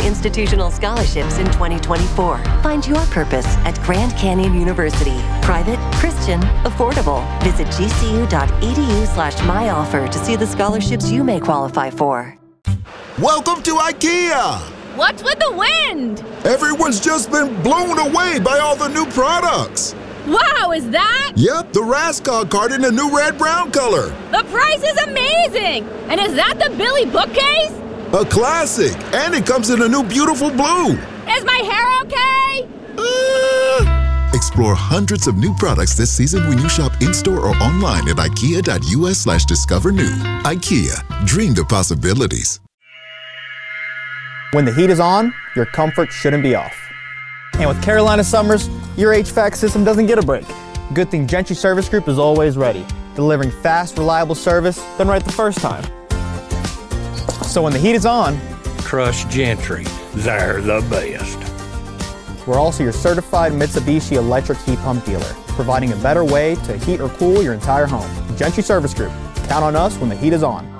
institutional scholarships in 2024. Find your purpose at Grand Canyon University. Private, Christian, affordable. Visit gcu.edu/myoffer to see the scholarships you may qualify for. Welcome to IKEA! What's with the wind? Everyone's just been blown away by all the new products. Wow, is that? Yep, the Raskog cart in the new red-brown color. The price is amazing! And is that the Billy bookcase? A classic, and it comes in a new beautiful blue. Is my hair okay? Explore hundreds of new products this season when you shop in-store or online at ikea.us/discover new. IKEA, dream the possibilities. When the heat is on, your comfort shouldn't be off. And with Carolina summers, your HVAC system doesn't get a break. Good thing Gentry Service Group is always ready, delivering fast, reliable service done right the first time. So when the heat is on, trust Gentry. They're the best. We're also your certified Mitsubishi electric heat pump dealer, providing a better way to heat or cool your entire home. Gentry Service Group. Count on us when the heat is on.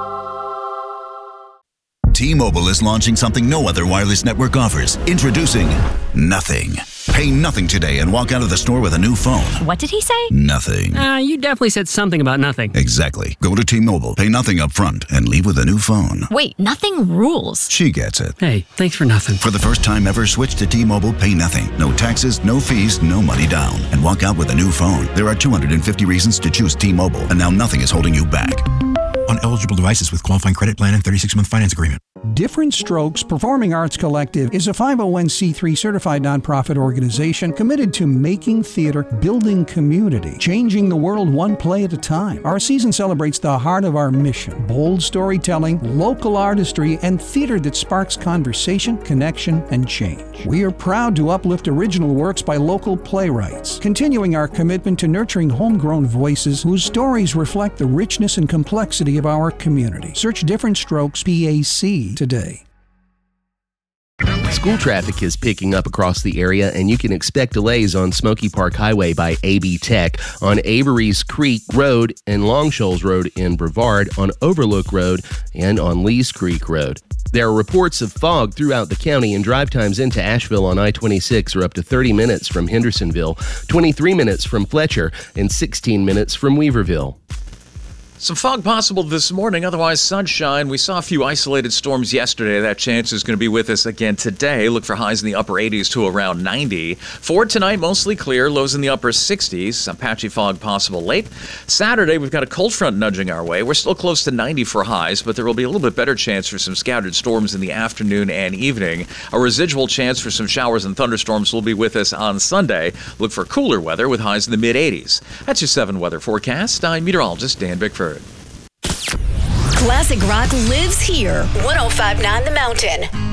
T-Mobile is launching something no other wireless network offers. Introducing Nothing. Pay nothing today and walk out of the store with a new phone. What did he say? Nothing. You definitely said something about nothing. Exactly. Go to T-Mobile, pay nothing up front, and leave with a new phone. Wait, nothing rules. She gets it. Hey, thanks for nothing. For the first time ever, switch to T-Mobile, pay nothing. No taxes, no fees, no money down. And walk out with a new phone. There are 250 reasons to choose T-Mobile, and now nothing is holding you back. On eligible devices with qualifying credit plan and 36-month finance agreement. Different Strokes Performing Arts Collective is a 501c3 certified nonprofit organization committed to making theater, building community, changing the world one play at a time. Our season celebrates the heart of our mission: bold storytelling, local artistry, and theater that sparks conversation, connection, and change. We are proud to uplift original works by local playwrights, continuing our commitment to nurturing homegrown voices whose stories reflect the richness and complexity of our community. Search Different Strokes PAC today. School traffic is picking up across the area, and you can expect delays on Smoky Park Highway by AB Tech, on Avery's Creek Road and Long Shoals Road in Brevard, on Overlook Road, and on Lees Creek Road. There are reports of fog throughout the county, and drive times into Asheville on I-26 are up to 30 minutes from Hendersonville, 23 minutes from Fletcher, and 16 minutes from Weaverville. Some fog possible this morning, otherwise sunshine. We saw a few isolated storms yesterday. That chance is going to be with us again today. Look for highs in the upper 80s to around 90. For tonight, mostly clear, lows in the upper 60s. Some patchy fog possible late. Saturday, we've got a cold front nudging our way. We're still close to 90 for highs, but there will be a little bit better chance for some scattered storms in the afternoon and evening. A residual chance for some showers and thunderstorms will be with us on Sunday. Look for cooler weather with highs in the mid-80s. That's your 7 weather forecast. I'm meteorologist Dan Bickford. Classic rock lives here. 105.9 The Mountain.